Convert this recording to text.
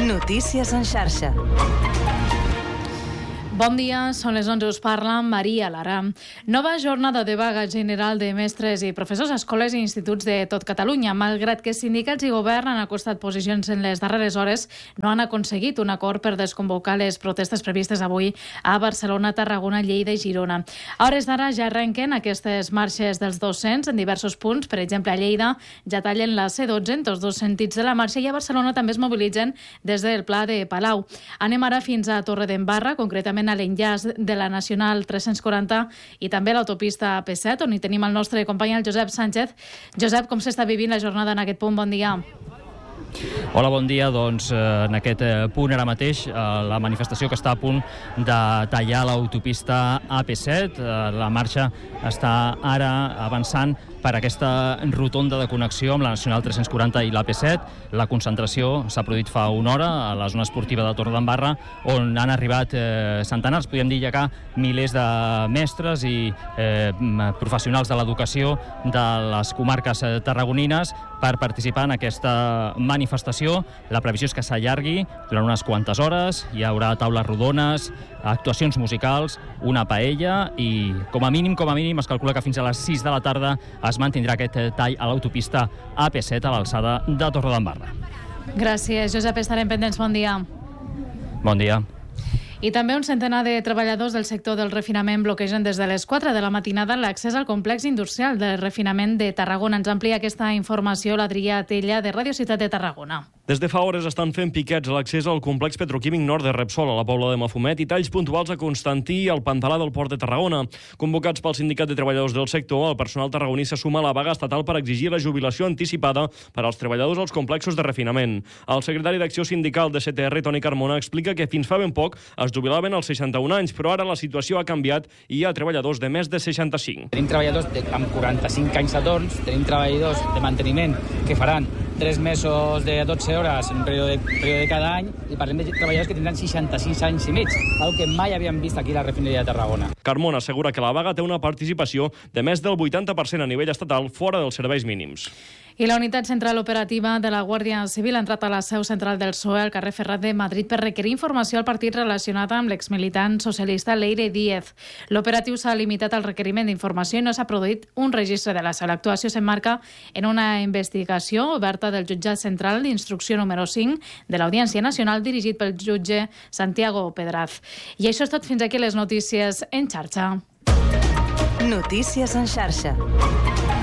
Notícies en xarxa. Bon dia, són les 11, us parla Maria Lara. Nova jornada de vaga general de mestres i professors a escoles i instituts de tot Catalunya. Malgrat que sindicats i govern han acostat posicions en les darreres hores, no han aconseguit un acord per desconvocar les protestes previstes avui a Barcelona, Tarragona, Lleida i Girona. A hores d'ara ja arrenquen aquestes marxes dels docents en diversos punts. Per exemple, a Lleida ja tallen la C12 en tots dos sentits de la marxa i a Barcelona també es mobilitzen des del Pla de Palau. Anem ara fins a Torredembarra, concretament a l'enllaç de la Nacional 340 i també l'autopista AP7, on hi tenim el nostre company, el Josep Sánchez. Josep, com s'està vivint la jornada en aquest punt? Bon dia. Hola, bon dia. Doncs en aquest punt ara mateix, la manifestació que està a punt de tallar l'autopista AP7, la marxa està ara avançant per aquesta rotonda de connexió amb la Nacional 340 i l'AP7. La concentració s'ha produït fa una hora a la zona esportiva de Torredembarra, on han arribat centenars, podríem dir ja milers de mestres i professionals de l'educació de les comarques tarragonines per participar en aquesta manifestació. La previsió és que s'allargui durant unes quantes hores. Hi haurà taules rodones, actuacions musicals, una paella i, com a mínim, es calcula que fins a les 6 de la tarda es mantindrà aquest tall a l'autopista AP7 a l'alçada de Torredembarra. Gràcies, Josep. Estarem pendents. Bon dia. Bon dia. I també un centenar de treballadors del sector del refinament bloquegen des de les 4 de la matinada l'accés al complex industrial de refinament de Tarragona. Ens amplia aquesta informació l'Adrià Atella, de Ràdio Ciutat de Tarragona. Des de fa hores estan fent piquets a l'accés al complex petroquímic nord de Repsol, a la Pobla de Mafumet, i talls puntuals a Constantí i al Pantalà del Port de Tarragona. Convocats pel Sindicat de Treballadors del sector, el personal tarragoní se suma a la vaga estatal per exigir la jubilació anticipada per als treballadors als complexos de refinament. El secretari d'Acció Sindical de CTR, Toni Carmona, explica que fins fa ben poc es jubilaven als 61 anys, però ara la situació ha canviat i hi ha treballadors de més de 65. Tenim treballadors amb 45 anys a torns, tenim treballadors de manteniment que faran 3 mesos de 12 hores en un període de cada any, i parlem de treballadors que tindran 66 anys i mig, algo que mai havíem vist aquí a la refineria de Tarragona. Carmona assegura que la vaga té una participació de més del 80% a nivell estatal fora dels serveis mínims. I la Unitat Central Operativa de la Guàrdia Civil ha entrat a la seu central del PSOE al carrer Ferrat de Madrid per requerir informació al partit relacionat amb l'exmilitant socialista Leire Díez. L'operatiu s'ha limitat al requeriment d'informació i no s'ha produït un registre de la seu. L'actuació s'emmarca en una investigació oberta del jutjat central d'instrucció número 5 de l'Audiència Nacional dirigit pel jutge Santiago Pedraz. I això és tot. Fins aquí les notícies en xarxa. Notícies en xarxa.